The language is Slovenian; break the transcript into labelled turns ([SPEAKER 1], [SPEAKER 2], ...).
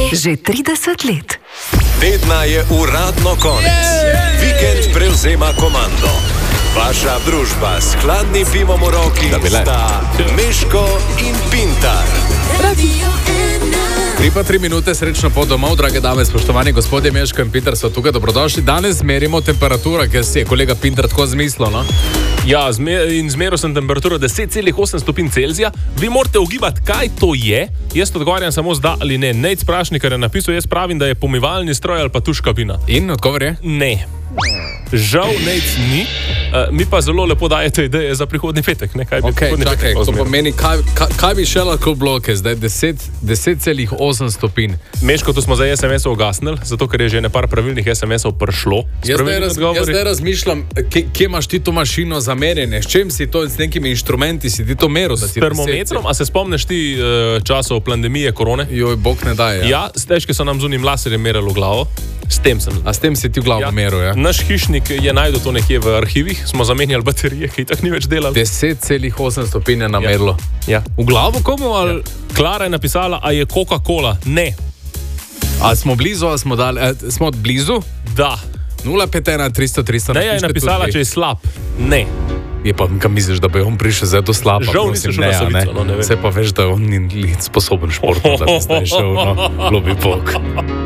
[SPEAKER 1] Že 30 let.
[SPEAKER 2] Tedna je uradno konec. Vikend prevzema komando. Vaša družba s hladnim pivom v roki sta Meško in Pintar.
[SPEAKER 3] 3 minute, srečno pot domov, drage dame, spoštovani gospodje, Meško in Pintar so tukaj, dobrodošli. Danes merimo temperaturo, ker si je kolega Pintar tako zmislil, no?
[SPEAKER 4] Ja, zmeril sem temperaturo 10,8 stopinj Celzija. Vi morate ugibati, kaj to je. Jaz odgovarjam samo z da ali ne. Nec Prašnikar je napisal, jaz pravim, da je pomivalni stroj ali pa tuš kabina.
[SPEAKER 3] In odgovor je?
[SPEAKER 4] Ne. Žal Nec ni. Mi pa zelo lepo dajete ideje za prihodnji petek. Ne? Kaj bi prihodnji petek
[SPEAKER 3] to pomeni, kaj bi še lahko bilo, ker zdaj 10,8 stopinj.
[SPEAKER 4] Meško, tu smo za SMS-ov ugasnili, zato ker je že nekaj pravilnih SMS-ov prišlo.
[SPEAKER 3] Jaz zdaj razmišljam, kje imaš ti to mašino za merjenje, s čim si to, s nekimi inštrumenti si ti to meril?
[SPEAKER 4] S termometrom, a se spomniš ti časov pandemije korone?
[SPEAKER 3] Joj, bog ne daje.
[SPEAKER 4] Ja, stežke so nam z unim laserjem merili v glavo. S tem sem.
[SPEAKER 3] A s tem si ti v glavo meril, ja?
[SPEAKER 4] Naš hišnik je najdel to nekje v arhivih, smo zamenjali baterije, ki tako ni več delal.
[SPEAKER 3] 10,8 stopinj je namerilo.
[SPEAKER 4] Ja. V glavo komu? Ali... Ja. Klara je napisala, a je Coca-Cola? Ne.
[SPEAKER 3] A smo blizu, a smo dali, smo blizu?
[SPEAKER 4] Da.
[SPEAKER 3] 051 300 300.
[SPEAKER 4] Ne, je napisala, če je slab. Ne.
[SPEAKER 3] Je pa, kam misliš, da bi on prišel zdaj do slaba?
[SPEAKER 4] Žal nisem šel na Savico, no, ne vem.
[SPEAKER 3] Vse pa veš, da on ni sposoben športno, da bi zdaj šel, no, lobi bog.